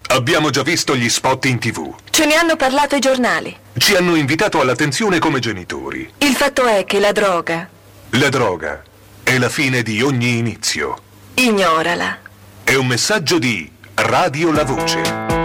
Abbiamo già visto gli spot in TV. Ce ne hanno parlato i giornali. Ci hanno invitato all'attenzione come genitori. Il fatto è che la droga... La droga è la fine di ogni inizio. Ignorala. È un messaggio di Radio La Voce.